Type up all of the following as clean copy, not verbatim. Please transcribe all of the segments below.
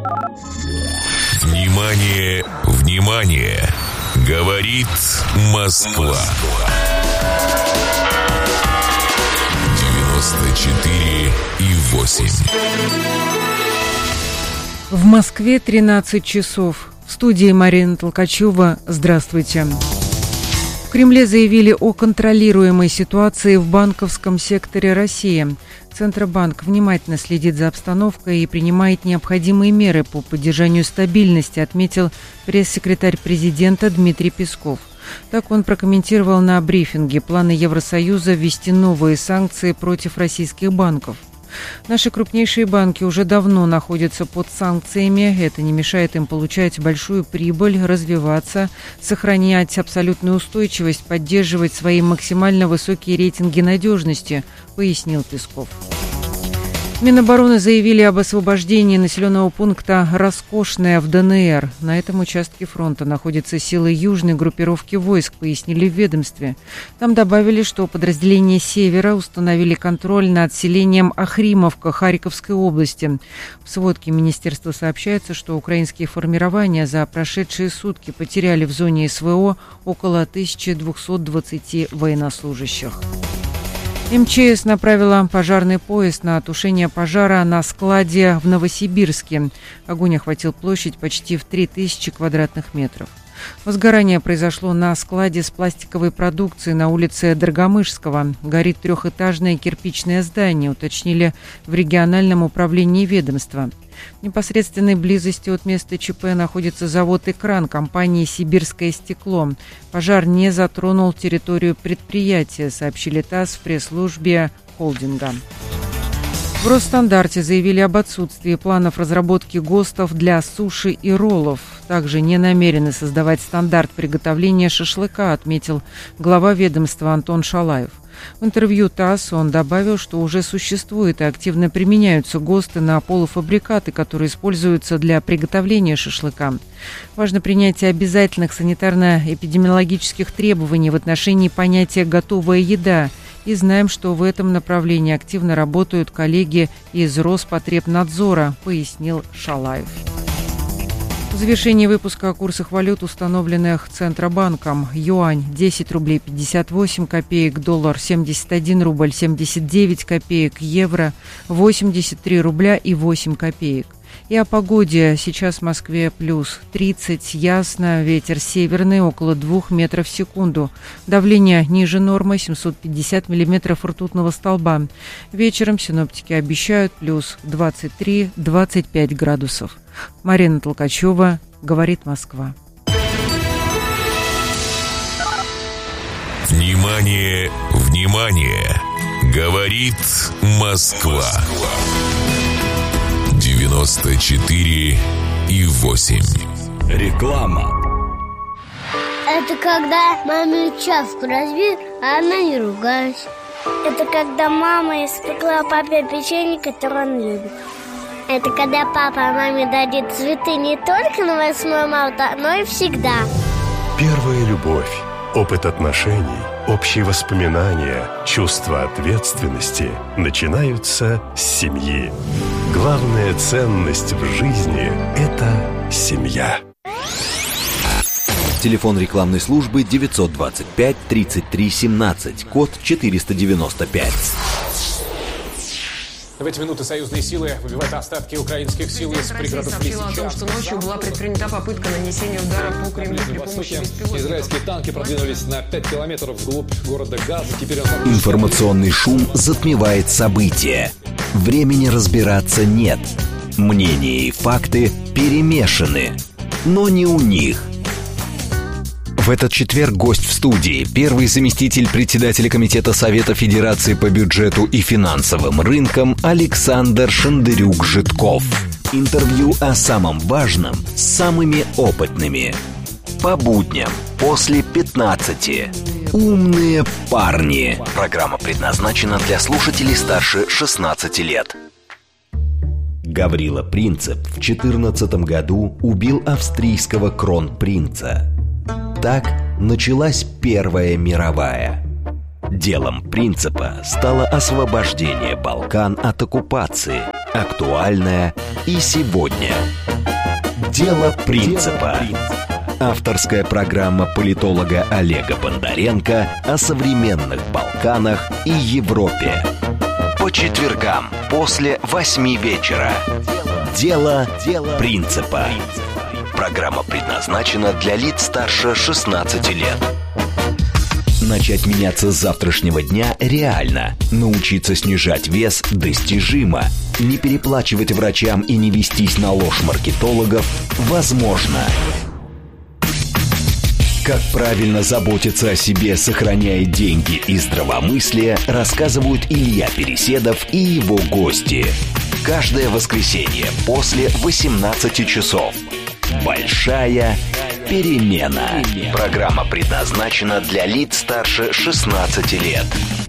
Внимание, внимание! Говорит Москва. 94,8. В Москве 13 часов. В студии Марина Толкачева. Здравствуйте. В Кремле заявили о контролируемой ситуации в банковском секторе России. Центробанк внимательно следит за обстановкой и принимает необходимые меры по поддержанию стабильности, отметил пресс-секретарь президента Дмитрий Песков. Так он прокомментировал на брифинге планы Евросоюза ввести новые санкции против российских банков. Наши крупнейшие банки уже давно находятся под санкциями. Это не мешает им получать большую прибыль, развиваться, сохранять абсолютную устойчивость, поддерживать свои максимально высокие рейтинги надежности, пояснил Песков. Минобороны заявили об освобождении населенного пункта Роскошное в ДНР. На этом участке фронта находятся силы южной группировки войск, пояснили в ведомстве. Там добавили, что подразделения Севера установили контроль над селением Охримовка Харьковской области. В сводке министерства сообщается, что украинские формирования за прошедшие сутки потеряли в зоне СВО около 1220 военнослужащих. МЧС направила пожарный поезд на тушение пожара на складе в Новосибирске. Огонь охватил площадь почти в 3000 квадратных метров. Возгорание произошло на складе с пластиковой продукцией на улице Доргомышского. Горит трехэтажное кирпичное здание, уточнили в региональном управлении ведомства. В непосредственной близости от места ЧП находится завод «Экран» компании «Сибирское стекло». Пожар не затронул территорию предприятия, сообщили ТАСС в пресс-службе холдинга. В Росстандарте заявили об отсутствии планов разработки ГОСТов для суши и роллов. Также не намерены создавать стандарт приготовления шашлыка, отметил глава ведомства Антон Шалаев. В интервью ТАСС он добавил, что уже существуют и активно применяются ГОСТы на полуфабрикаты, которые используются для приготовления шашлыка. Важно принятие обязательных санитарно-эпидемиологических требований в отношении понятия «готовая еда». И знаем, что в этом направлении активно работают коллеги из Роспотребнадзора, пояснил Шалаев. В завершении выпуска о курсах валют, установленных Центробанком. Юань – 10 рублей 58 копеек, доллар – 71 рубль 79 копеек, евро – 83 рубля и 8 копеек. И о погоде. Сейчас в Москве плюс 30, ясно, ветер северный, около 2 метров в секунду. Давление ниже нормы, 750 миллиметров ртутного столба. Вечером синоптики обещают плюс 23-25 градусов. Марина Толкачева, говорит Москва. Внимание, внимание! Говорит Москва. 94,8. Реклама. Это когда маме чашку разбил, а она не ругалась. Это когда мама испекла папе печенье, которое он любит. Это когда папа маме дарит цветы не только на 8 марта, но и всегда. Первая любовь, опыт отношений, общие воспоминания, чувство ответственности начинаются с семьи. Главная ценность в жизни – это семья. Телефон рекламной службы 925 33 17, код 495. В эти минуты союзные силы выбивают остатки украинских сил из пригородов Лисичанска. О том, что ночью была предпринята попытка нанесения удара по Кремлю при помощи беспилотников. Израильские танки продвинулись на 5 километров вглубь города Газа. Теперь Информационный шум затмевает события. Времени разбираться нет. Мнения и факты перемешаны. Но не у них. В этот четверг гость в студии – первый заместитель председателя Комитета Совета Федерации по бюджету и финансовым рынкам Александр Шандырюк-Житков. Интервью о самом важном с самыми опытными. По будням после 15. «Умные парни». Программа предназначена для слушателей старше 16 лет. Гаврила Принцип в 2014 году убил австрийского кронпринца. Так началась Первая мировая. Делом Принципа стало освобождение Балкан от оккупации, актуальное и сегодня. Дело принципа. Авторская программа политолога Олега Бондаренко о современных Балканах и Европе. По четвергам после 8 вечера. Дело принципа. Программа предназначена для лиц старше 16 лет. Начать меняться с завтрашнего дня реально. Научиться снижать вес достижимо. Не переплачивать врачам и не вестись на ложь маркетологов возможно. Как правильно заботиться о себе, сохраняя деньги и здравомыслие, рассказывают Илья Переседов и его гости. Каждое воскресенье после 18 часов. Большая перемена. Программа предназначена для лиц старше 16 лет.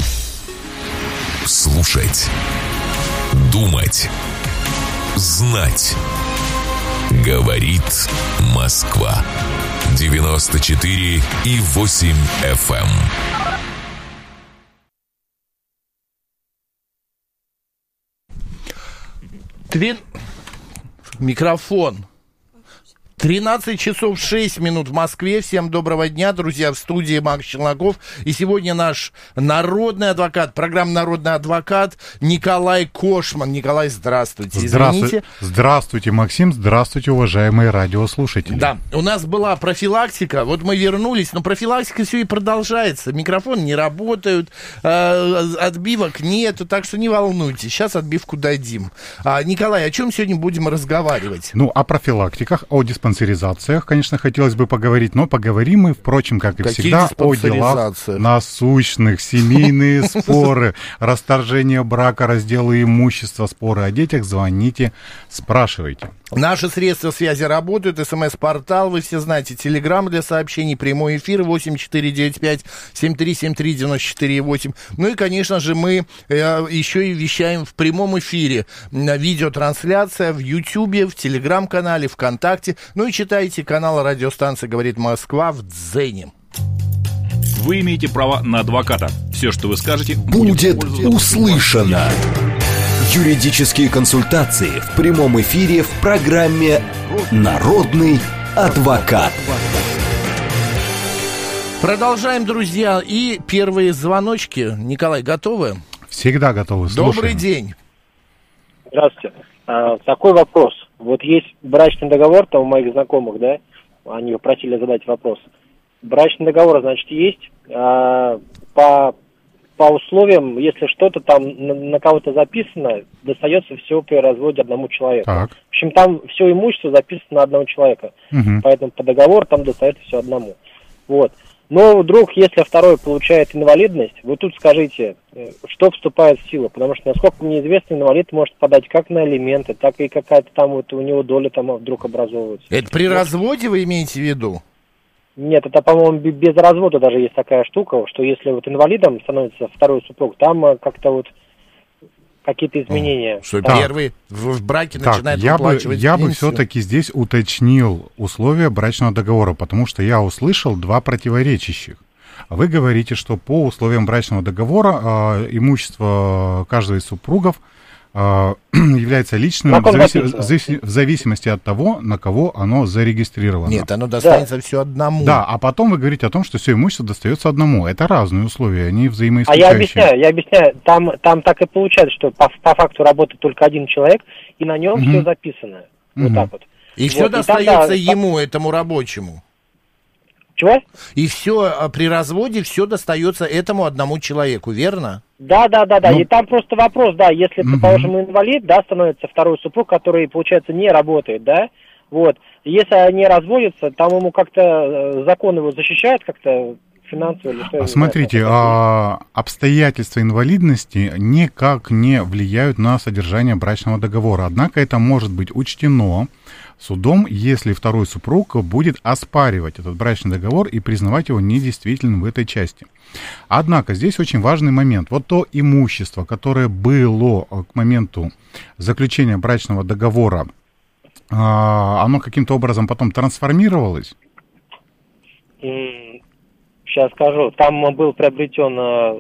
Слушать. Думать. Знать. Говорит Москва. 94,8 FM. Микрофон. 13 часов 6 минут в Москве. Всем доброго дня, друзья, в студии Макс Челноков. И сегодня наш народный адвокат, программа «Народный адвокат» Николай Кошман. Николай, здравствуйте. Извините. Здравствуйте, Максим. Здравствуйте, уважаемые радиослушатели. Да, у нас была профилактика. Вот мы вернулись, но профилактика все и продолжается. Микрофоны не работают, отбивок нету, так что не волнуйтесь. Сейчас отбивку дадим. Николай, о чем сегодня будем разговаривать? Ну, о профилактиках, о диспансеризациях, конечно, хотелось бы поговорить, но поговорим мы, впрочем, как и всегда, о делах насущных, семейные споры, расторжение брака, разделы имущества, споры о детях. Звоните, спрашивайте. Наши средства связи работают, СМС-портал, вы все знаете, телеграм для сообщений, прямой эфир 8495-7373-94,8. Ну и, конечно же, мы еще и вещаем в прямом эфире. Видеотрансляция в Ютьюбе, в телеграм-канале, ВКонтакте. Ну и читайте канал радиостанции «Говорит Москва» в Дзене. Вы имеете право на адвоката. Все, что вы скажете, будет услышано. Юридические консультации в прямом эфире в программе «Народный адвокат». Продолжаем, друзья. И первые звоночки. Николай, готовы? Всегда готовы. Слушаем. Добрый день. Здравствуйте. Такой вопрос. Вот есть брачный договор там у моих знакомых, да? Они просили задать вопрос. Брачный договор, значит, есть. По условиям, если что-то там на кого-то записано, достается все при разводе одному человеку. Так. В общем, там все имущество записано на одного человека. Угу. Поэтому по договору там достается все одному. Вот. Но вдруг, если второй получает инвалидность, вы тут скажите, что вступает в силу. Потому что, насколько мне известно, инвалид может подать как на алименты, так и какая-то там вот у него доля там вдруг образовывается. Это при разводе вы имеете в виду? Нет, это, по-моему, без развода даже есть такая штука, что если вот инвалидом становится второй супруг, там как-то вот какие-то изменения. Что первый в браке начинает выплачивать Я бы все-таки здесь уточнил условия брачного договора, потому что я услышал два противоречащих. Вы говорите, что по условиям брачного договора имущество каждого из супругов является личным в зависимости от того, на кого оно зарегистрировано. Нет, оно достанется все одному. Да, а потом вы говорите о том, что все имущество достается одному. Это разные условия, они взаимоисключающие. Я объясняю. Там так и получается, что по факту работает только один человек, и на нем все записано. Вот так вот. И все достается ему, этому рабочему. Чего? И все при разводе все достается этому одному человеку, верно? Да. И там просто вопрос, да, если, предположим, инвалид, да, становится второй супруг, который, получается, не работает, да, вот. Если они разводятся, там ему как-то закон его защищает как-то финансово или что? Смотрите, обстоятельства инвалидности никак не влияют на содержание брачного договора. Однако это может быть учтено судом, если второй супруг будет оспаривать этот брачный договор и признавать его недействительным в этой части. Однако здесь очень важный момент. Вот то имущество, которое было к моменту заключения брачного договора, оно каким-то образом потом трансформировалось? Сейчас скажу. Там был приобретен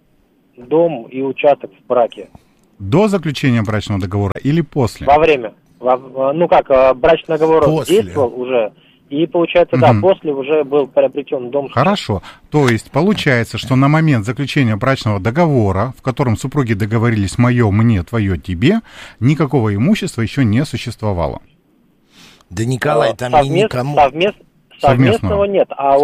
дом и участок в браке. До заключения брачного договора или после? Во время. брачный договор действовал уже. И получается, после уже был приобретен дом. Хорошо. То есть получается, что на момент заключения брачного договора, в котором супруги договорились мое, мне, твое, тебе, никакого имущества еще не существовало. Да, Николай, там никому... Совместного нет,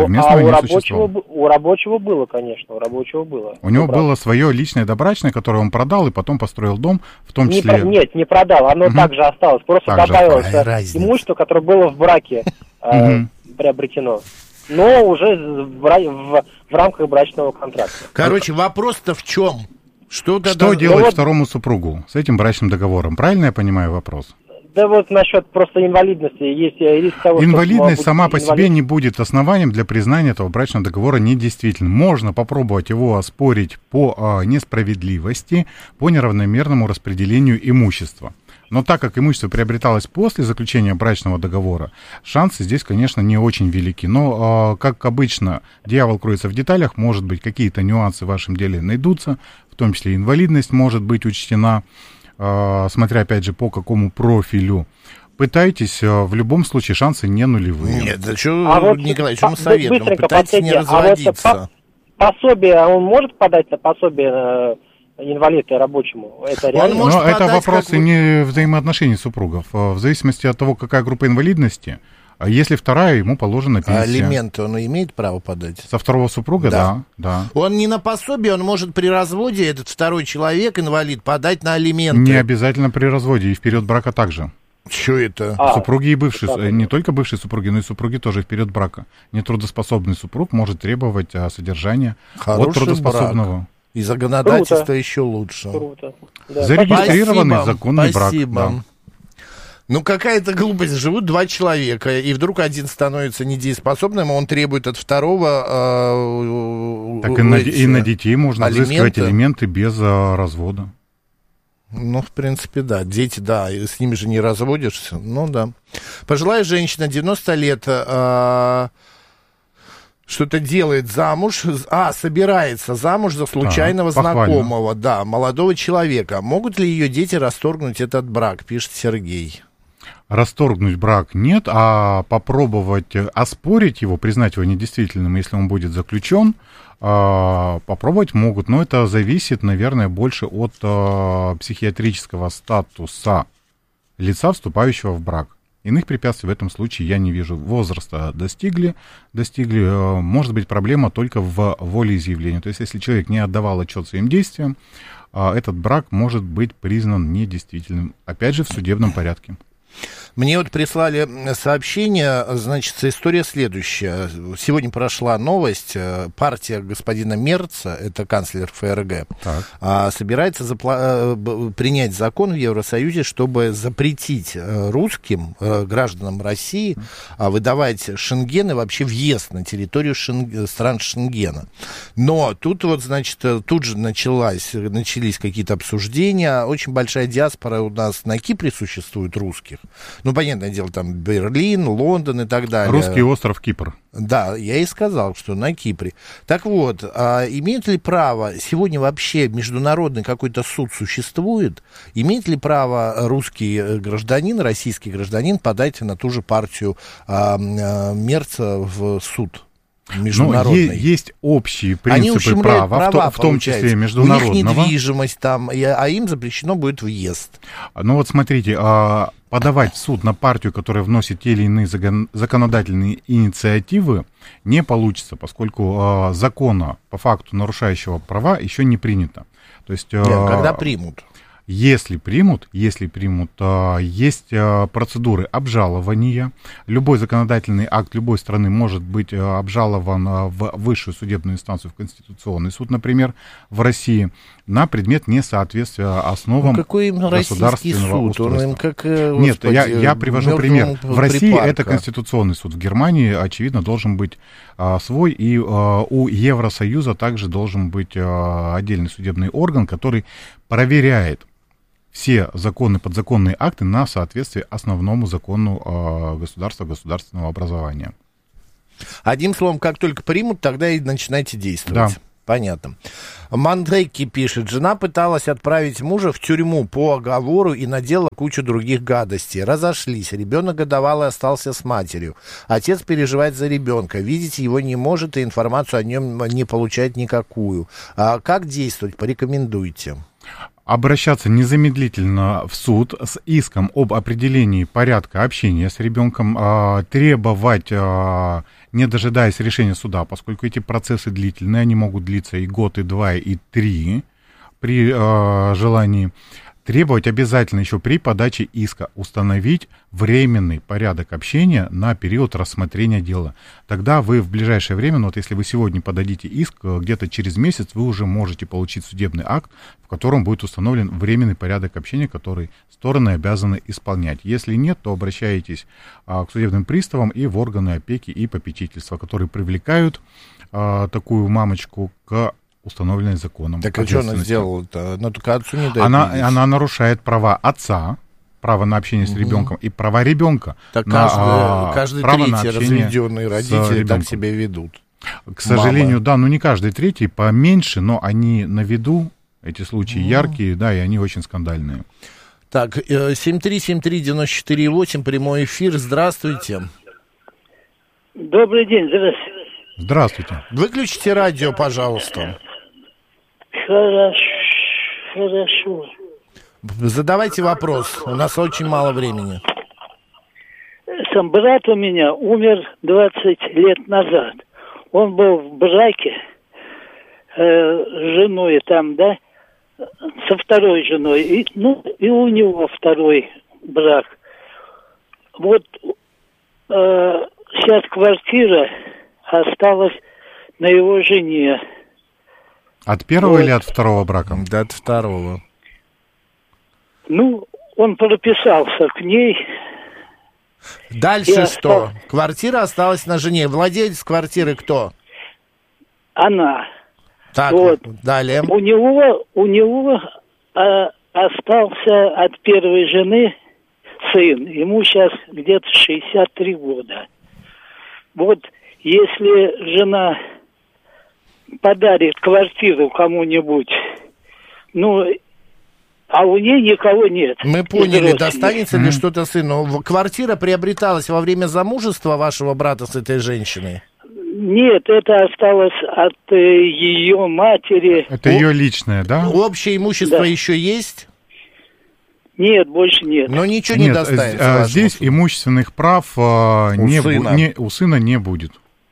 у рабочего было, конечно, у рабочего было. У него было свое личное добрачное, которое он продал и потом построил дом, в том числе... Не продал, оно также осталось, просто добавилось имущество, которое было в браке приобретено, но уже в рамках брачного контракта. Короче, вопрос-то в чем? Что делать второму супругу с этим брачным договором? Правильно я понимаю вопрос? Да вот насчет просто инвалидности есть риск того, инвалидность сама по себе не будет основанием для признания этого брачного договора недействительным. Можно попробовать его оспорить по несправедливости, по неравномерному распределению имущества. Но так как имущество приобреталось после заключения брачного договора, шансы здесь, конечно, не очень велики. Но, как обычно, дьявол кроется в деталях, может быть, какие-то нюансы в вашем деле найдутся, в том числе инвалидность может быть учтена, смотря, опять же, по какому профилю. Пытайтесь, в любом случае шансы не нулевые. Нет, да что, Николай, что мы советуем? Пытайтесь не разводиться. Пособие, он может подать на пособие инвалида рабочему? Это реально? Но это вопросы не взаимоотношений супругов. В зависимости от того, какая группа инвалидности, если вторая, ему положена пенсия. А алименты он имеет право подать? Со второго супруга, да. Он не на пособие, он может при разводе, этот второй человек, инвалид, подать на алименты. Не обязательно при разводе, и в период брака также. Что это? Супруги и бывшие, не только бывшие супруги, но и супруги тоже в период брака. Нетрудоспособный супруг может требовать содержания от трудоспособного. Брак. И законодательство еще лучше. Круто. Да. Зарегистрированный законный брак. Да. Ну, какая-то глупость. Живут два человека, и вдруг один становится недееспособным, а он требует от второго... Так и на детей можно взыскивать элементы без развода. Ну, в принципе, да. Дети, да, с ними же не разводишься. Ну, да. Пожилая женщина, 90 лет, что-то делает замуж, собирается замуж за случайного знакомого, да, молодого человека. Могут ли ее дети расторгнуть этот брак, пишет Сергей. Расторгнуть брак нет, а попробовать оспорить его, признать его недействительным, если он будет заключен, попробовать могут, но это зависит, наверное, больше от психиатрического статуса лица, вступающего в брак. Иных препятствий в этом случае я не вижу. Возраста достигли, может быть, проблема только в волеизъявлении. То есть, если человек не отдавал отчет своим действиям, этот брак может быть признан недействительным, опять же, в судебном порядке. Мне вот прислали сообщение, значит, история следующая. Сегодня прошла новость, партия господина Мерца, это канцлер ФРГ, собирается принять закон в Евросоюзе, чтобы запретить русским, гражданам России, выдавать Шенген и вообще въезд на территорию стран Шенгена. Но тут вот, значит, тут же начались какие-то обсуждения. Очень большая диаспора у нас на Кипре существует русских. Ну, понятное дело, там Берлин, Лондон и так далее. Русский остров Кипр. Да, я и сказал, что на Кипре. Так вот, имеет ли право, сегодня вообще международный какой-то суд существует, имеет ли право русский гражданин, российский гражданин подать на ту же партию Мерца в суд? Международный. Есть общие принципы права, в том числе международного. У них недвижимость там, а им запрещено будет въезд. Ну вот смотрите, подавать в суд на партию, которая вносит те или иные законодательные инициативы, не получится, поскольку закона по факту нарушающего права еще не принято. То есть, когда примут? Если примут, есть процедуры обжалования. Любой законодательный акт любой страны может быть обжалован в высшую судебную инстанцию, в Конституционный суд, например, в России, на предмет несоответствия основам государственного устройства. Нет, я привожу пример. В России это Конституционный суд, в Германии, очевидно, должен быть свой, и у Евросоюза также должен быть отдельный судебный орган, который проверяет все законы, подзаконные акты на соответствие основному закону государственного образования. Одним словом, как только примут, тогда и начинайте действовать. Да. Понятно. Мандреки пишет, жена пыталась отправить мужа в тюрьму по оговору и надела кучу других гадостей. Разошлись, ребенок годовалый остался с матерью. Отец переживает за ребенка, видеть его не может и информацию о нем не получает никакую. А как действовать, порекомендуйте. Обращаться незамедлительно в суд с иском об определении порядка общения с ребенком, требовать, не дожидаясь решения суда, поскольку эти процессы длительные, они могут длиться и год, и 2, и 3 при желании. Требовать обязательно еще при подаче иска установить временный порядок общения на период рассмотрения дела. Тогда вы в ближайшее время, ну вот если вы сегодня подадите иск, где-то через месяц вы уже можете получить судебный акт, в котором будет установлен временный порядок общения, который стороны обязаны исполнять. Если нет, то обращаетесь к судебным приставам и в органы опеки и попечительства, которые привлекают такую мамочку к установленной законом. Так а что она сделала-то? Она только отцу не дает. Она нарушает права отца, право на общение с ребенком, и права ребенка. Так каждый третий разведенный родитель так себя ведут. К сожалению, да, ну не каждый третий, поменьше, но они на виду, эти случаи яркие, да, и они очень скандальные. Так, 7373948, прямой эфир, здравствуйте. Добрый день, здравствуйте. Здравствуйте. Выключите радио, пожалуйста. Хорошо. Задавайте вопрос, у нас очень мало времени. Сам брат у меня умер 20 лет назад. Он был в браке с женой там, да, со второй женой. И у него второй брак. Вот сейчас квартира осталась на его жене. От первого или от второго брака? Да, от второго. Ну, он прописался к ней. Дальше что? Квартира осталась на жене. Владелец квартиры кто? Она. Так, вот. Далее. У него остался от первой жены сын. Ему сейчас где-то 63 года. Вот если жена подарит квартиру кому-нибудь, а у нее никого нет. Мы поняли, достанется ли что-то сыну. Квартира приобреталась во время замужества вашего брата с этой женщиной? Нет, это осталось от ее матери. Это ее личное, да? Общее имущество еще есть? Нет, больше нет. Но ничего не достанется. Здесь имущественных прав у сына не будет.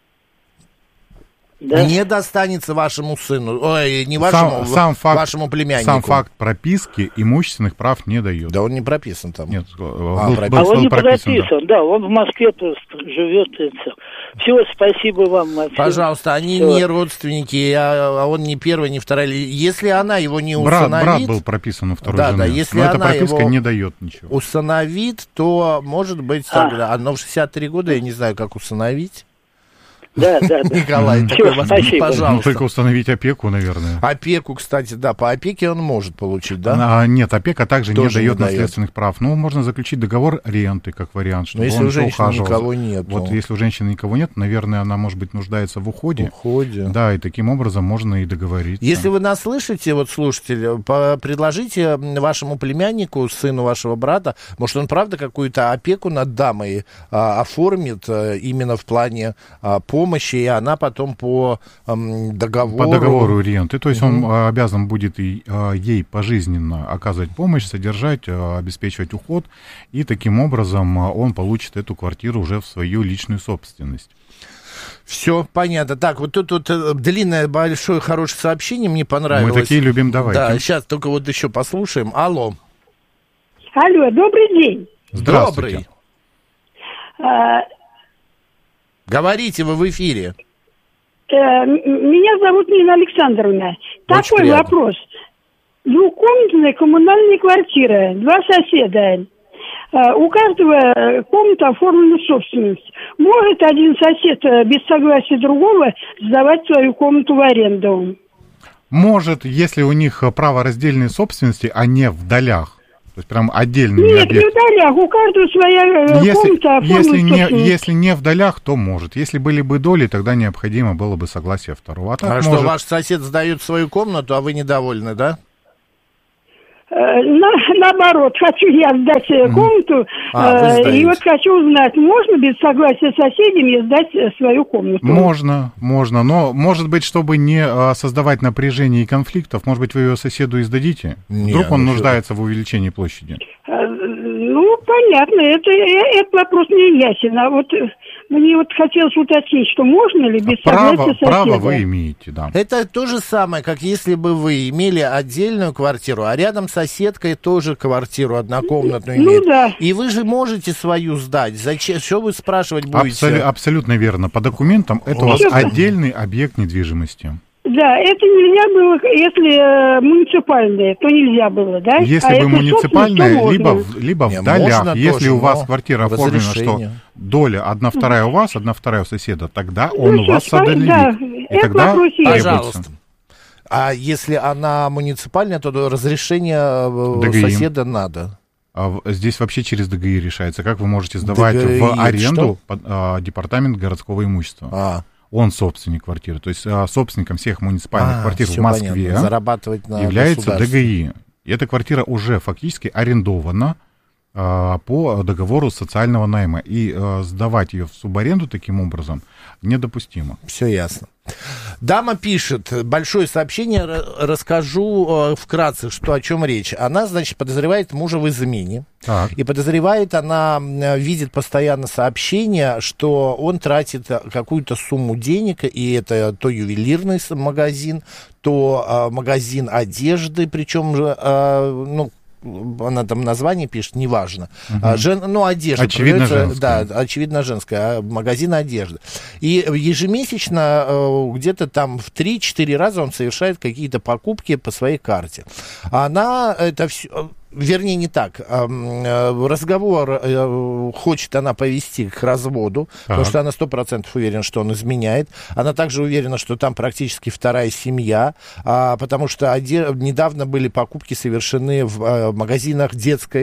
Да? Не достанется вашему сыну, не вашему, вашему племяннику. Сам факт прописки имущественных прав не дает. Да он не прописан там. Нет, он не прописан, да, он в Москве просто живет. Все, спасибо вам. Пожалуйста, они не родственники, а он не первый, не второй. Если она его не усыновит... Брат был прописан у второй жены, да, если но она эта прописка его не дает ничего. Усыновит, то, может быть, тогда... Но в 63 года я не знаю, как усыновить. Да. Николай, пожалуйста. Только установить опеку, наверное. Опеку, кстати, да, по опеке он может получить, да? Нет, опека также не дает наследственных прав. Ну, можно заключить договор ренты, как вариант, чтобы если он у женщины ухаживал. Никого нет. Вот если у женщины никого нет, наверное, она, может быть, нуждается в уходе. Да, и таким образом можно и договориться. Если вы нас слышите, вот слушатели, предложите вашему племяннику, сыну вашего брата, может, он правда какую-то опеку над дамой оформит именно в плане помощи, и она потом по договору... По договору ренты. То есть он обязан будет ей пожизненно оказывать помощь, содержать, обеспечивать уход, и таким образом он получит эту квартиру уже в свою личную собственность. Все понятно. Так, вот тут длинное, большое, хорошее сообщение мне понравилось. Мы такие любим, давайте. Да, сейчас только вот еще послушаем. Алло. Алло, добрый день. Здравствуйте. Говорите, вы в эфире. Меня зовут Нина Александровна. Очень Такой приятно. вопрос. Двухкомнатная коммунальная квартира, 2 соседа. У каждого комната оформлена собственность. Может один сосед без согласия другого сдавать свою комнату в аренду? Может, если у них право раздельной собственности, а не в долях. То есть прям отдельный Нет, объект. не в долях, у каждого своя комната оформлена. Если не в долях, то может. Если были бы доли, тогда необходимо было бы согласие второго. А что, ваш сосед сдает свою комнату, а вы недовольны, да? Наоборот, хочу я сдать комнату, и вот хочу узнать, можно без согласия с соседями сдать свою комнату? Можно, но, может быть, чтобы не создавать напряжение и конфликтов, может быть, вы ее соседу и сдадите? Вдруг он нуждается в увеличении площади? Ну, понятно, этот вопрос не ясен, а вот мне вот хотелось уточнить, что можно ли без согласия соседа? Право вы имеете, да. Это то же самое, как если бы вы имели отдельную квартиру, а рядом соседка тоже квартиру однокомнатную имеет. Да. И вы же можете свою сдать. Зачем? Что вы спрашивать будете? Абсолютно верно. По документам это у вас отдельный объект недвижимости. Да, это нельзя было, если муниципальное, то нельзя было, да? Если бы муниципальное, либо в долях. Если у вас квартира оформлена, что доля 1/2 у вас, 1/2 у соседа, тогда он у вас содалит. Да, и тогда пожалуйста. А если она муниципальная, то разрешение соседа надо. Здесь вообще через ДГИ решается. Как вы можете сдавать в аренду департамент городского имущества? Он собственник квартиры. То есть собственником всех муниципальных квартир в Москве является ДГИ. И эта квартира уже фактически арендована по договору социального найма. И сдавать ее в субаренду таким образом недопустимо. Все ясно. Дама пишет, большое сообщение, расскажу вкратце, о чем речь. Она, значит, подозревает мужа в измене. Так. И подозревает, она видит постоянно сообщения, что он тратит какую-то сумму денег, и это то ювелирный магазин, то магазин одежды, причем, она там название пишет, неважно. Одежда. Очевидно женская. Да, очевидно женская. Магазин одежды. И ежемесячно где-то там в 3-4 раза он совершает какие-то покупки по своей карте. Она это все... Вернее, не так. Разговор хочет она повести к разводу, потому что она 100% уверена, что он изменяет. Она также уверена, что там практически вторая семья, потому что недавно были покупки совершены в магазинах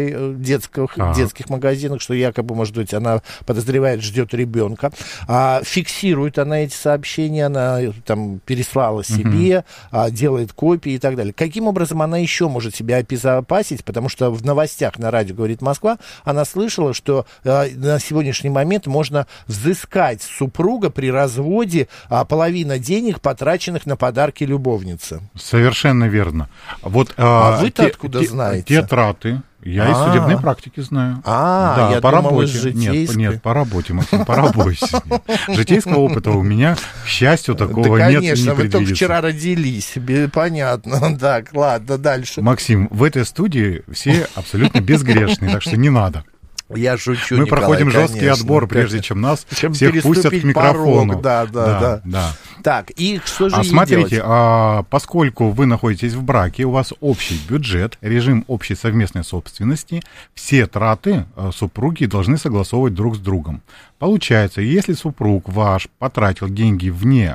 детских магазинах, что якобы, может быть, она подозревает, ждет ребенка. Фиксирует она эти сообщения, она там переслала себе, делает копии и так далее. Каким образом она еще может себя обезопасить? Потому что в новостях на радио «Говорит Москва» она слышала, что на сегодняшний момент можно взыскать с супруга при разводе половину денег, потраченных на подарки любовницы. Совершенно верно. Вот, вы-то откуда знаете? Те траты. Я из судебной практики знаю. Да, я по думал, работе. из житейской. Нет, по работе, Максим, по работе. Житейского опыта у меня, к счастью, такого нет. Да, конечно, вы только вчера родились, понятно. Так, ладно, дальше. Максим, в этой студии все абсолютно безгрешные, так что не надо. Я шучу, Мы Николай, проходим жесткий конечно, отбор, прежде чем нас всех переступить пустят к микрофону. Порог. Да. Так, и что же смотрите, поскольку вы находитесь в браке, у вас общий бюджет, режим общей совместной собственности, все траты супруги должны согласовывать друг с другом. Получается, если супруг ваш потратил деньги вне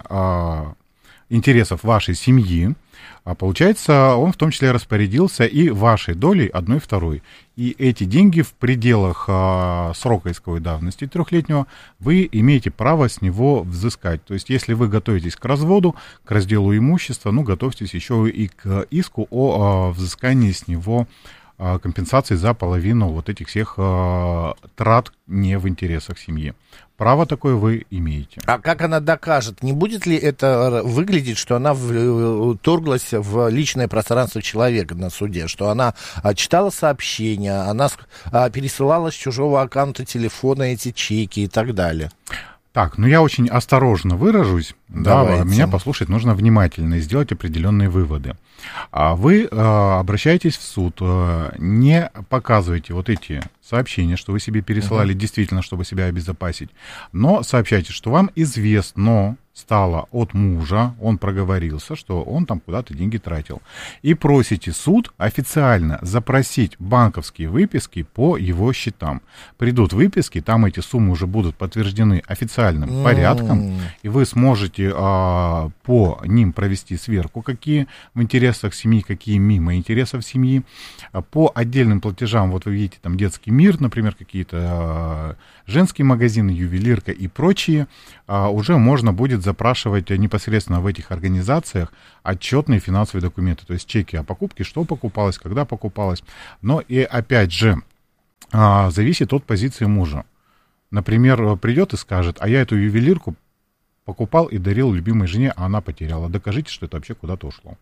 интересов вашей семьи, получается, он в том числе распорядился и вашей долей 1/2. И эти деньги в пределах срока исковой давности 3-летнего вы имеете право с него взыскать. То есть, если вы готовитесь к разводу, к разделу имущества, готовьтесь еще и к иску о взыскании с него компенсации за половину вот этих всех трат не в интересах семьи. Право такое вы имеете. А как она докажет? Не будет ли это выглядеть, что она вторглась в личное пространство человека на суде? Что она читала сообщения, она пересылала с чужого аккаунта телефона эти чеки и так далее? Так, я очень осторожно выражусь. Давайте. Да, меня послушать нужно внимательно и сделать определенные выводы. Вы обращаетесь в суд, не показывайте вот эти сообщение, что вы себе пересылали действительно, чтобы себя обезопасить, но сообщайте, что вам известно стало от мужа, он проговорился, что он там куда-то деньги тратил. И просите суд официально запросить банковские выписки по его счетам. Придут выписки, там эти суммы уже будут подтверждены официальным порядком, и вы сможете по ним провести сверку, какие в интересах семьи, какие мимо интересов семьи. По отдельным платежам, вот вы видите, там детский мир, например, какие-то женские магазины, ювелирка и прочие, уже можно будет запрашивать непосредственно в этих организациях отчетные финансовые документы, то есть чеки о покупке, что покупалось, когда покупалось. Но и опять же, зависит от позиции мужа. Например, придет и скажет, а я эту ювелирку покупал и дарил любимой жене, а она потеряла. Докажите, что это вообще куда-то ушло.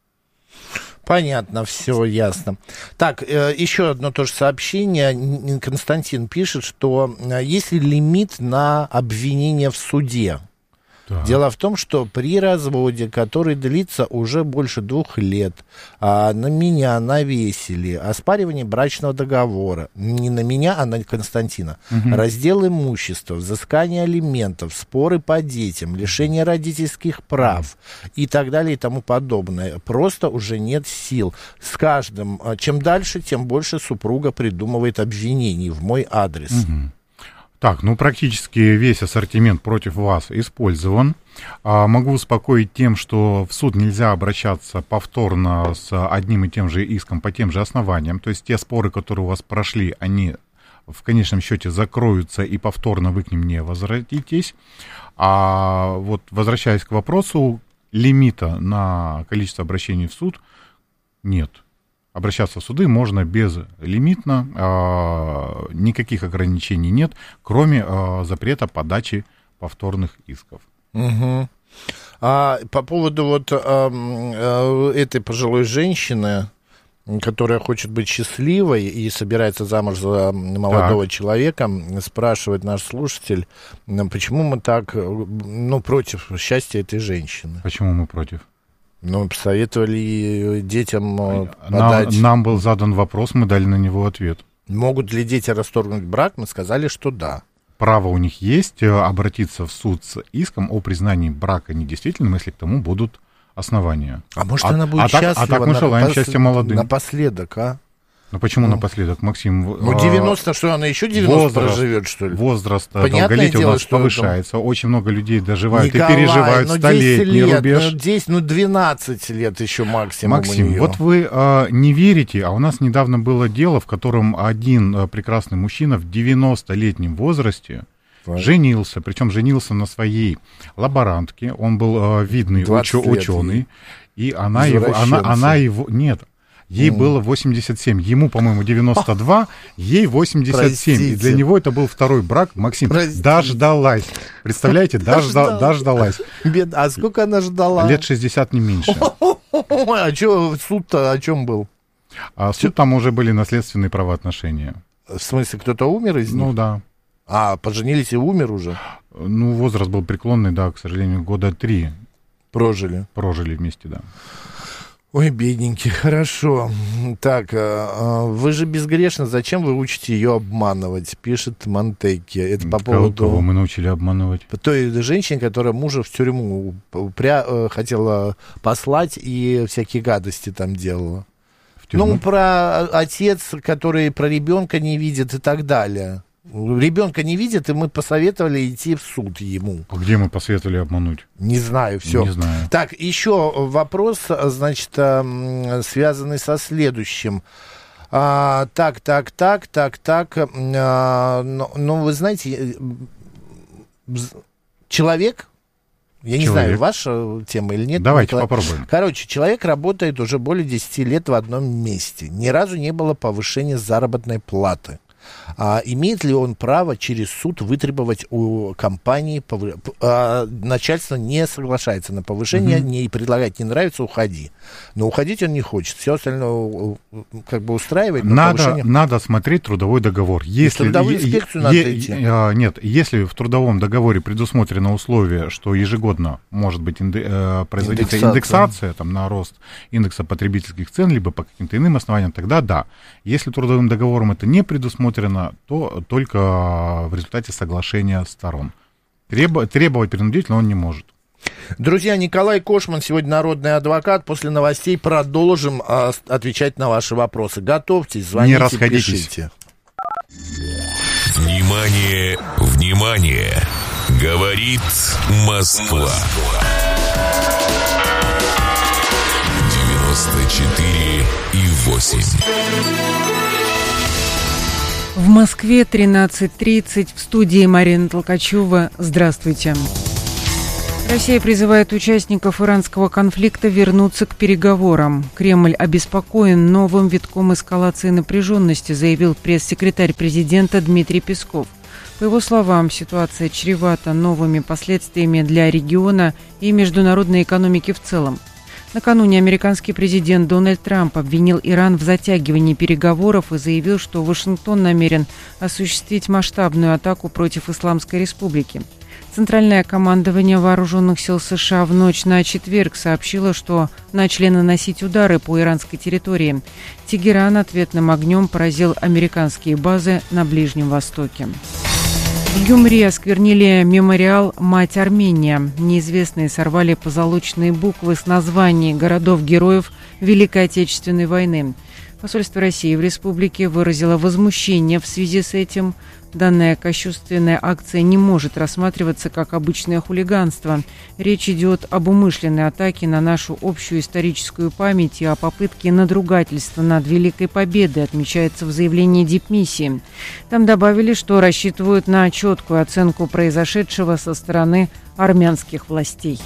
Понятно, все ясно. Так, еще одно тоже сообщение. Константин пишет, что есть ли лимит на обвинение в суде? Да. Дело в том, что при разводе, который длится уже больше 2 лет, на меня навесили оспаривание брачного договора. Не на меня, а на Константина. Раздел имущества, взыскание алиментов, споры по детям, лишение родительских прав и так далее и тому подобное. Просто уже нет сил. С каждым, чем дальше, тем больше супруга придумывает обвинений в мой адрес. Так, ну практически весь ассортимент против вас использован. Могу успокоить тем, что в суд нельзя обращаться повторно с одним и тем же иском по тем же основаниям. То есть те споры, которые у вас прошли, они в конечном счете закроются, и повторно вы к ним не возвратитесь. А вот возвращаясь к вопросу, лимита на количество обращений в суд нет. Обращаться в суды можно безлимитно, никаких ограничений нет, кроме запрета подачи повторных исков. Угу. По поводу вот этой пожилой женщины, которая хочет быть счастливой и собирается замуж за молодого человека, спрашивает наш слушатель, почему мы так, против счастья этой женщины. Почему мы против? Посоветовали детям подать. Нам был задан вопрос, мы дали на него ответ. Могут ли дети расторгнуть брак? Мы сказали, что да. Право у них есть обратиться в суд с иском о признании брака недействительным, если к тому будут основания. А может, она будет счастлива? Так мы желаем счастья молодым. Напоследок, а? Ну почему напоследок, Максим? 90, что она еще 90 проживет, что ли? Возраст долголетия у нас повышается. Очень много людей доживают и переживают столетний рубеж. 12 лет еще максимум. Максим, вот вы не верите, а у нас недавно было дело, в котором один прекрасный мужчина в 90-летнем возрасте женился, причем женился на своей лаборантке. Он был видный ученый, и она его нет. Ей было 87, ему, по-моему, 92, ей 87. Простите. И для него это был второй брак. Максим, дождалась. Представляете, дождалась. А сколько она ждала? Лет 60, не меньше. А что, суд-то о чем был? Суд там уже были наследственные правоотношения. В смысле, кто-то умер из них? Ну да. Поженились и умер уже? Ну, возраст был преклонный, да, к сожалению, 3 года. Прожили вместе, да. Ой, бедненький, хорошо. Так, вы же безгрешны, зачем вы учите ее обманывать, пишет Монтекки. Это по поводу... Кого мы научили обманывать? Той женщине, которая мужа в тюрьму хотела послать и всякие гадости там делала. Про отец, который про ребенка не видит и так далее. Ребенка не видит, и мы посоветовали идти в суд ему. А где мы посоветовали обмануть? Не знаю, все. Не знаю. Так, еще вопрос, значит, связанный со следующим. Вы знаете, человек, я не знаю, ваша тема или нет. Давайте попробуем. Короче, человек работает уже более 10 лет в одном месте. Ни разу не было повышения заработной платы. Имеет ли он право через суд вытребовать у компании, начальство не соглашается на повышение, не предлагает, не нравится, уходи. Но уходить он не хочет, все остальное как бы устраивает. Надо смотреть трудовой договор. Если, в трудовую инспекцию надо идти. Нет, если в трудовом договоре предусмотрено условие, что ежегодно может быть производиться индексация там, на рост индекса потребительских цен, либо по каким-то иным основаниям, тогда да. Если трудовым договором это не предусмотрено, предусмотрено только в результате соглашения сторон. Требовать принудительно он не может. Друзья, Николай Кошман сегодня народный адвокат. После новостей продолжим отвечать на ваши вопросы. Готовьтесь, звоните, не расходитесь. Пишите. Внимание, внимание! Говорит Москва. 94,8. В Москве 13:30. В студии Марина Толкачева. Здравствуйте. Россия призывает участников иранского конфликта вернуться к переговорам. Кремль обеспокоен новым витком эскалации напряженности, заявил пресс-секретарь президента Дмитрий Песков. По его словам, ситуация чревата новыми последствиями для региона и международной экономики в целом. Накануне американский президент Дональд Трамп обвинил Иран в затягивании переговоров и заявил, что Вашингтон намерен осуществить масштабную атаку против Исламской Республики. Центральное командование Вооруженных сил США в ночь на четверг сообщило, что начали наносить удары по иранской территории. Тегеран ответным огнем поразил американские базы на Ближнем Востоке. В Гюмри осквернили мемориал «Мать Армения». Неизвестные сорвали позолоченные буквы с названий городов-героев Великой Отечественной войны. Посольство России в республике выразило возмущение в связи с этим. Данная кощунственная акция не может рассматриваться как обычное хулиганство. Речь идет об умышленной атаке на нашу общую историческую память и о попытке надругательства над Великой Победой, отмечается в заявлении дипмиссии. Там добавили, что рассчитывают на четкую оценку произошедшего со стороны армянских властей.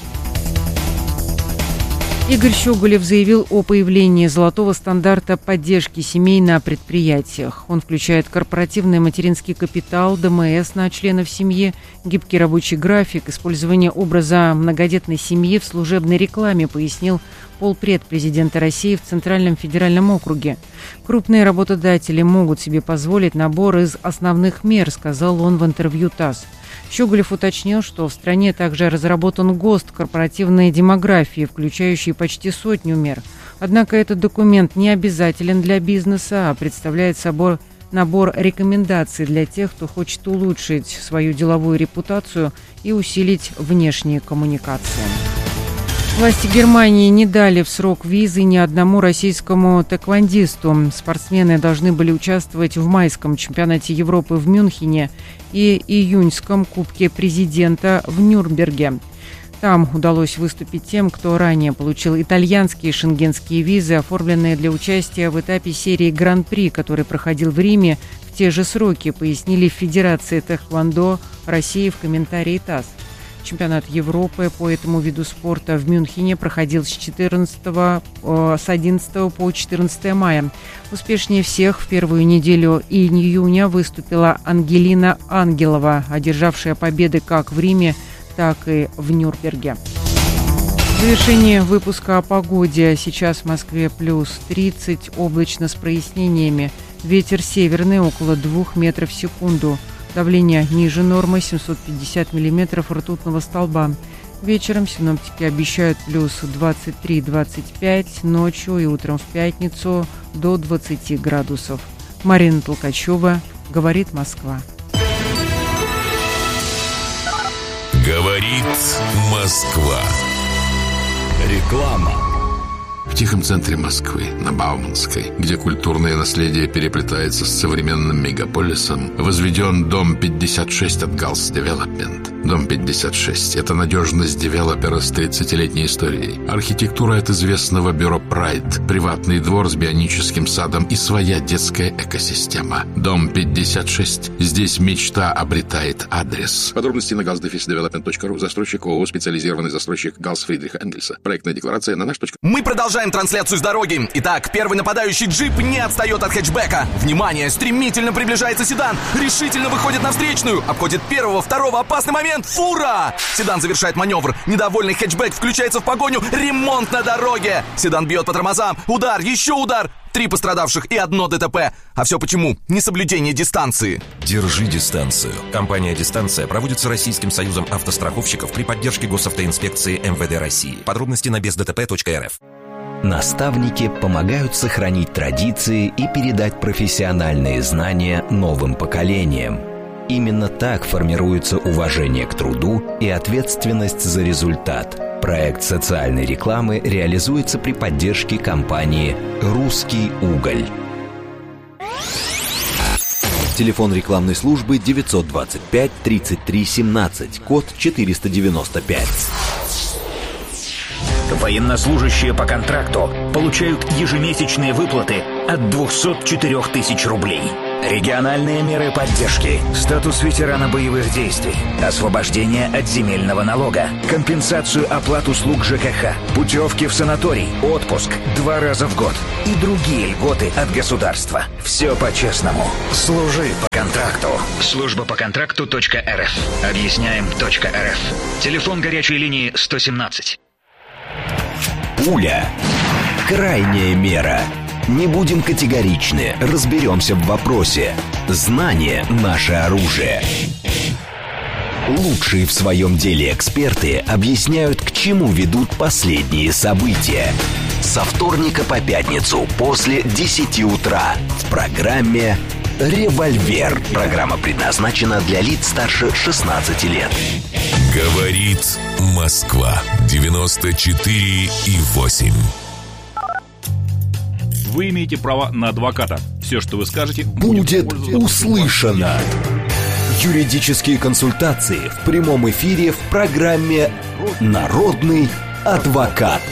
Игорь Щеголев заявил о появлении золотого стандарта поддержки семей на предприятиях. Он включает корпоративный материнский капитал, ДМС на членов семьи, гибкий рабочий график, использование образа многодетной семьи в служебной рекламе, пояснил полпред президента России в Центральном федеральном округе. Крупные работодатели могут себе позволить набор из основных мер, сказал он в интервью ТАСС. Щеголев уточнил, что в стране также разработан ГОСТ корпоративной демографии, включающий почти 100 мер. Однако этот документ не обязателен для бизнеса, а представляет собой набор рекомендаций для тех, кто хочет улучшить свою деловую репутацию и усилить внешние коммуникации. Власти Германии не дали в срок визы ни одному российскому тэквондисту. Спортсмены должны были участвовать в майском чемпионате Европы в Мюнхене и июньском Кубке президента в Нюрнберге. Там удалось выступить тем, кто ранее получил итальянские шенгенские визы, оформленные для участия в этапе серии Гран-при, который проходил в Риме в те же сроки, пояснили в Федерации тэквондо России в комментарии ТАСС. Чемпионат Европы по этому виду спорта в Мюнхене проходил с 11 по 14 мая. Успешнее всех в первую неделю июня выступила Ангелина Ангелова, одержавшая победы как в Риме, так и в Нюрнберге. В завершении выпуска о погоде. Сейчас в Москве плюс 30, облачно с прояснениями. Ветер северный около 2 метров в секунду. Давление ниже нормы 750 миллиметров ртутного столба. Вечером синоптики обещают плюс 23-25, ночью и утром в пятницу до 20 градусов. Марина Толкачева, говорит Москва. Говорит Москва. Реклама. В тихом центре Москвы, на Бауманской, где культурное наследие переплетается с современным мегаполисом, возведен дом 56 от Галс Девелопмент. Дом 56 – это надежность девелопера с 30-летней историей. Архитектура от известного бюро Pride, приватный двор с бионическим садом и своя детская экосистема. Дом 56. Здесь мечта обретает адрес. Подробности на galsdevelopment.ru. Застройщик ООО «Специализированный застройщик Галс Фридриха Энгельса». Проектная декларация на наш. Мы продолжаем трансляцию с дороги. Итак, первый нападающий джип не отстает от хэтчбека. Внимание, стремительно приближается седан. Решительно выходит на встречную. Обходит первого, второго. Опасный момент. Фура! Седан завершает маневр. Недовольный хэтчбэк включается в погоню. Ремонт на дороге. Седан бьет по тормозам. Удар, еще удар. 3 пострадавших и 1 ДТП. А все почему? Несоблюдение дистанции. Держи дистанцию. Компания «Дистанция» проводится Российским союзом автостраховщиков при поддержке госавтоинспекции МВД России. Подробности на бездтп.рф. Наставники помогают сохранить традиции и передать профессиональные знания новым поколениям. Именно так формируется уважение к труду и ответственность за результат. Проект социальной рекламы реализуется при поддержке компании «Русский уголь». Телефон рекламной службы 925 33 17, код 495. Военнослужащие по контракту получают ежемесячные выплаты от 204 тысяч рублей. Региональные меры поддержки, статус ветерана боевых действий, освобождение от земельного налога, компенсацию оплат услуг ЖКХ, путевки в санаторий, отпуск 2 раза в год и другие льготы от государства. Все по-честному. Служи по контракту. Служба по контракту.рф. Объясняем.рф. Телефон горячей линии 117. Пуля. Крайняя мера. Не будем категоричны, разберемся в вопросе. Знание – наше оружие. Лучшие в своем деле эксперты объясняют, к чему ведут последние события. Со вторника по пятницу после 10 утра в программе «Револьвер». Программа предназначена для лиц старше 16 лет. Говорит Москва. 94,8. Вы имеете право на адвоката. Все, что вы скажете, будет услышано. Юридические консультации в прямом эфире в программе «Народный адвокат».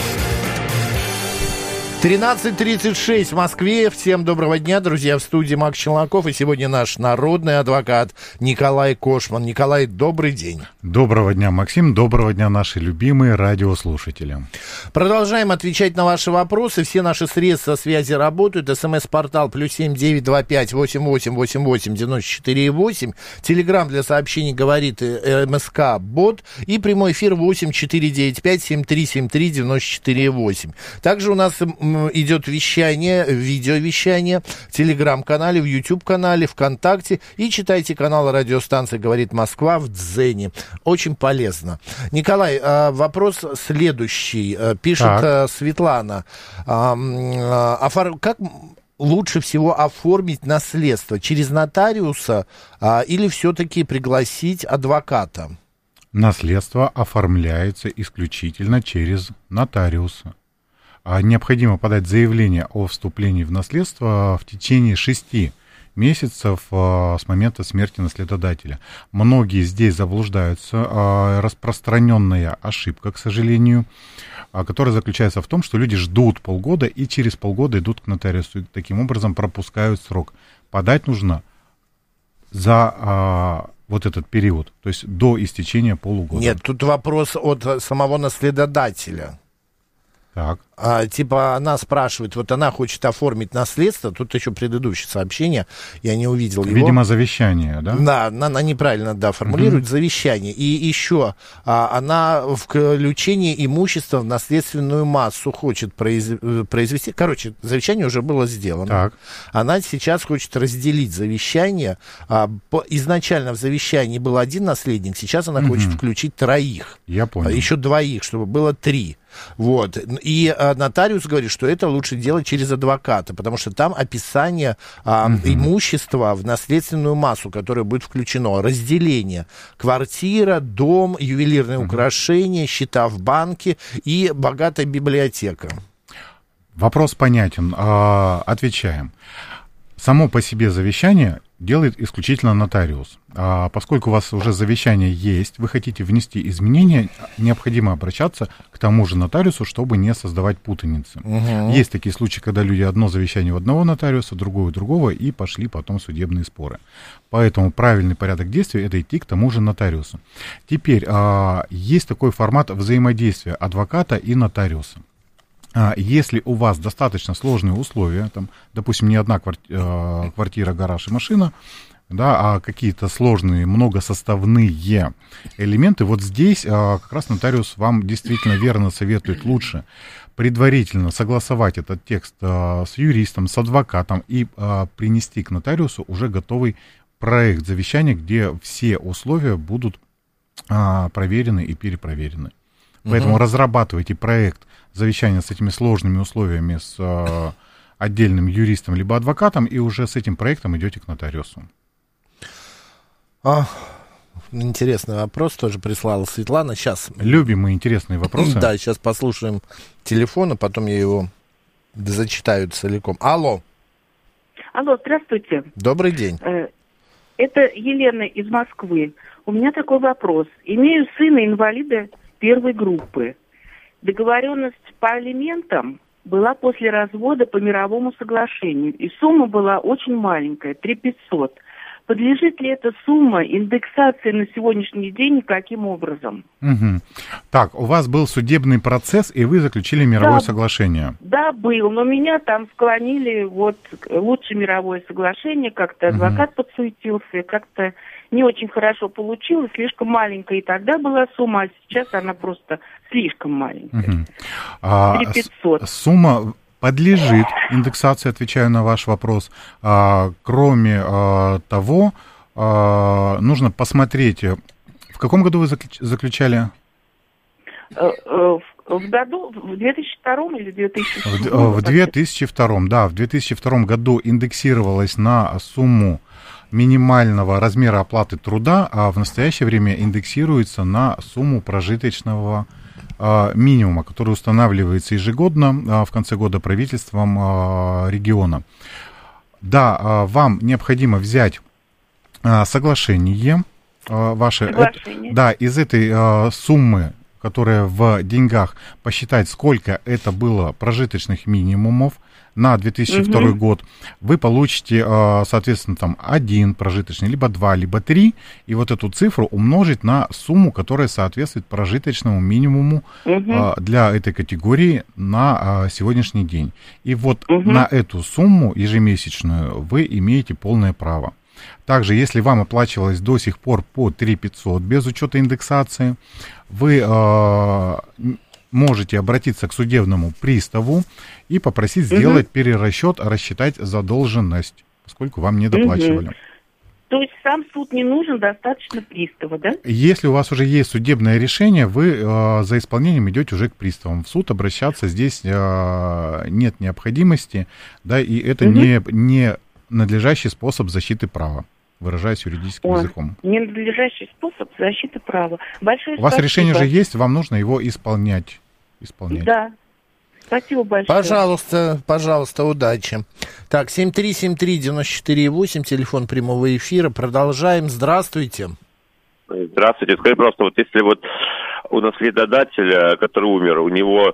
13:36 в Москве. Всем доброго дня, друзья. В студии Макс Челноков. И сегодня наш народный адвокат Николай Кошман. Николай, добрый день. Доброго дня, Максим. Доброго дня, наши любимые радиослушатели. Продолжаем отвечать на ваши вопросы. Все наши средства связи работают. СМС-портал +7 925 88 88 94 8. Телеграм для сообщений говорит МСК Бот. И прямой эфир 8 495 73 73 94 8. Также у нас идет вещание, видеовещание в Телеграм-канале, в YouTube-канале, ВКонтакте. И читайте канал радиостанции «Говорит Москва» в Дзене. Очень полезно. Николай, вопрос следующий. Пишет Светлана. Как лучше всего оформить наследство? Через нотариуса или все-таки пригласить адвоката? Наследство оформляется исключительно через нотариуса. Необходимо подать заявление о вступлении в наследство в течение 6 месяцев с момента смерти наследодателя. Многие здесь заблуждаются. Распространенная ошибка, к сожалению, которая заключается в том, что люди ждут полгода и через полгода идут к нотариусу. И таким образом пропускают срок. Подать нужно за вот этот период, то есть до истечения полугода. Нет, тут вопрос от самого наследодателя. Так. Типа она спрашивает, вот она хочет оформить наследство, тут еще предыдущее сообщение, я не увидел его. Видимо, завещание, да? Да, она неправильно, формулирует завещание. И еще она включение имущества в наследственную массу хочет произвести. Короче, завещание уже было сделано. Так. Она сейчас хочет разделить завещание. Изначально в завещании был 1 наследник, сейчас она хочет включить 3. Я понял. Еще 2, чтобы было 3. Вот. И нотариус говорит, что это лучше делать через адвоката, потому что там описание имущества в наследственную массу, которое будет включено. Разделение. Квартира, дом, ювелирные украшения, счета в банке и богатая библиотека. Вопрос понятен. Отвечаем. Само по себе завещание делает исключительно нотариус. Поскольку у вас уже завещание есть, вы хотите внести изменения, необходимо обращаться к тому же нотариусу, чтобы не создавать путаницы. Есть такие случаи, когда люди одно завещание у одного нотариуса, другое у другого, и пошли потом судебные споры. Поэтому правильный порядок действий — это идти к тому же нотариусу. Теперь есть такой формат взаимодействия адвоката и нотариуса. Если у вас достаточно сложные условия, там, допустим, не одна квартира, гараж и машина, да, а какие-то сложные, многосоставные элементы, вот здесь как раз нотариус вам действительно верно советует лучше предварительно согласовать этот текст с юристом, с адвокатом и принести к нотариусу уже готовый проект завещания, где все условия будут проверены и перепроверены. Поэтому разрабатывайте проект завещания с этими сложными условиями, с отдельным юристом либо адвокатом, и уже с этим проектом идете к нотариусу. Интересный вопрос тоже прислала Светлана. Сейчас. Любим мы интересные вопросы. Да, сейчас послушаем телефон, а потом я его зачитаю целиком. Алло. Алло, здравствуйте. Добрый день. Это Елена из Москвы. У меня такой вопрос. Имею сына инвалида первой группы. Договоренность по алиментам была после развода по мировому соглашению. И сумма была очень маленькая, 3500. Подлежит ли эта сумма индексации на сегодняшний день и каким образом? Угу. Так, у вас был судебный процесс, и вы заключили мировое соглашение? Да, был, но меня там склонили, лучше мировое соглашение, как-то адвокат подсуетился, как-то не очень хорошо получилось, слишком маленькая и тогда была сумма, а сейчас она просто слишком маленькая. 3500. Сумма подлежит индексации, отвечаю на ваш вопрос. Кроме того, нужно посмотреть, в каком году вы заключали? В 2002 или 2007? В 2002, да, в 2002 году индексировалось на сумму минимального размера оплаты труда, а в настоящее время индексируется на сумму прожиточного минимума, который устанавливается ежегодно в конце года правительством региона. Да, вам необходимо взять соглашение ваше. Да, из этой суммы, которая в деньгах, посчитать, сколько это было прожиточных минимумов на 2002 год, вы получите, соответственно, там 1 прожиточный, либо 2, либо 3, и вот эту цифру умножить на сумму, которая соответствует прожиточному минимуму для этой категории на сегодняшний день. И вот на эту сумму ежемесячную вы имеете полное право. Также, если вам оплачивалось до сих пор по 3500 без учета индексации, вы можете обратиться к судебному приставу и попросить сделать перерасчет, рассчитать задолженность, поскольку вам не доплачивали. То есть сам суд не нужен, достаточно пристава, да? Если у вас уже есть судебное решение, вы за исполнением идете уже к приставам. В суд обращаться здесь нет необходимости, да, и это не надлежащий способ защиты права, выражаясь юридическим языком. Ненадлежащий способ защиты права. Большое У вас решение уже есть, вам нужно его исполнять. Да. Спасибо большое. Пожалуйста, удачи. Так, 7373948, телефон прямого эфира. Продолжаем. Здравствуйте. Здравствуйте. Скажи просто, вот если вот у наследодателя, который умер, у него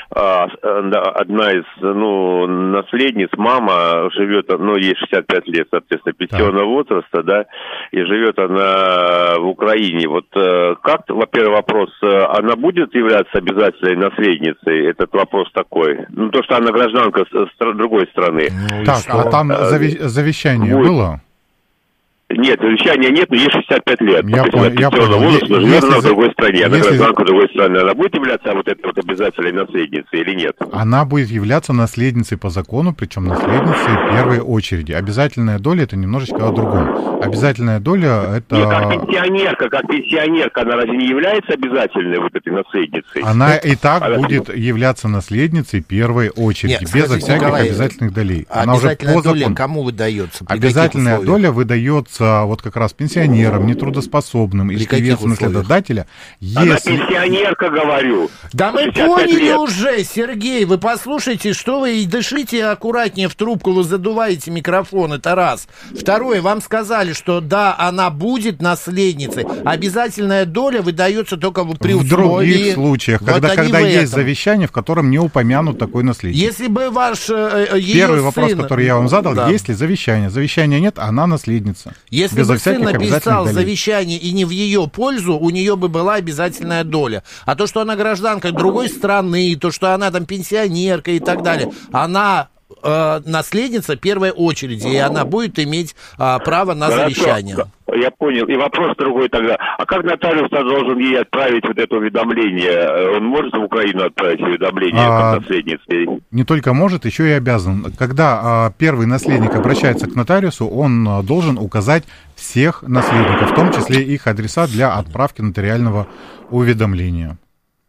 одна из наследниц, мама, живет, ей 65 лет, соответственно, пенсионного возраста, да, и живет она в Украине. Вот как, во-первых, вопрос, она будет являться обязательной наследницей? Этот вопрос такой. То, что она гражданка с другой страны. Так, а там завещание было? Нет, завещания нет, но ей 65 лет. Я понял. Возраста, живет она в другой стране, она гражданка другой страны. Она будет являться вот этой вот обязательной наследницей или нет? Она будет являться наследницей по закону, причем наследницей в первой очереди. Обязательная доля — это немножечко о другом. Обязательная доля — это... Нет, как пенсионерка, она разве не является обязательной вот этой наследницей? Она и так будет являться наследницей первой очереди, безо всяких обязательных долей. Она уже по закону. Кому выдается? Обязательная доля выдается вот как раз пенсионерам, нетрудоспособным, и является наследодателя. Она пенсионерка, говорю. Да мы поняли уже, Сергей, вы послушайте, что вы, и дышите аккуратнее в трубку, вы задуваете микрофон, это раз. Второе, вам сказали, что да, она будет наследницей, обязательная доля выдается только при условии... В других случаях, вот когда есть завещание, в котором не упомянут такой наследник. Если бы ваш Первый вопрос, который я вам задал, есть ли завещание? Завещания нет, она наследница. Если бы сын написал завещание и не в ее пользу, у нее бы была обязательная доля. А то, что она гражданка другой страны, то, что она там пенсионерка и так далее, она наследница первой очереди, и она будет иметь право на завещание. Я понял. И вопрос другой тогда. А как нотариус должен ей отправить вот это уведомление? Он может в Украину отправить уведомление как наследнице? Не только может, еще и обязан. Когда первый наследник обращается к нотариусу, он должен указать всех наследников, в том числе их адреса для отправки нотариального уведомления.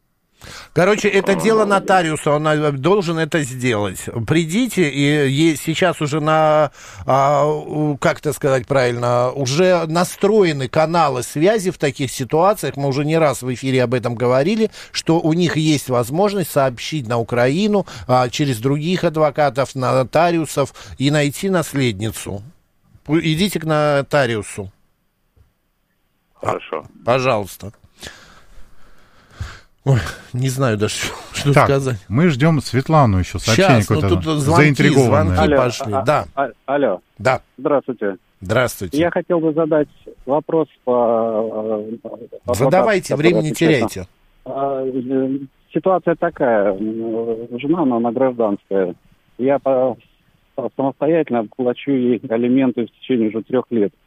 Короче, это дело нотариуса, он должен это сделать. Придите, и сейчас уже как это сказать правильно, уже настроены каналы связи в таких ситуациях, мы уже не раз в эфире об этом говорили, что у них есть возможность сообщить на Украину через других адвокатов, нотариусов и найти наследницу. Идите к нотариусу. Хорошо. Пожалуйста. Ой, не знаю даже, что сказать. Мы ждем Светлану еще, сообщение какое-то звонки пошли. Алло. Да. Здравствуйте. Здравствуйте. Я хотел бы задать вопрос по... Задавайте, времени не теряйте. Ситуация такая. Жена, она гражданская. Я самостоятельно плачу ей алименты в течение уже 3 лет.